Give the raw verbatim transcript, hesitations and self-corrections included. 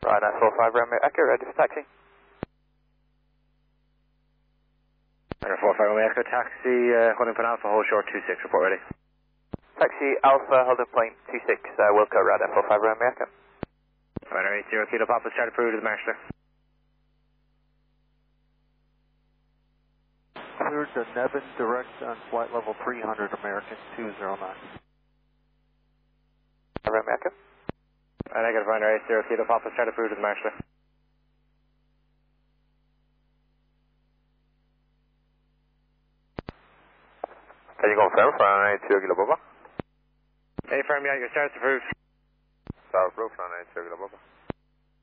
Ryanair four five Romeo Echo, ready for taxi. Ryanair four five Romeo Echo, taxi, uh, holding point Alpha, hold short two six, report ready. Taxi Alpha, holding point two six, uh, Wilco, Ryanair four five Romeo Echo. Ryanair eight zero Kilo Papa, start approved to the marshaller. Cleared to Nevin, direct on flight level three hundred, American two zero nine. Romeo Echo. And I got Ryanair eight zero Kilo Papa, start approved to the marshaller. Can you confirm for Ryanair eight zero Kilo Papa? Hey, firm, yeah, your start's approved. Start approved for Ryanair eight zero Kilo Papa.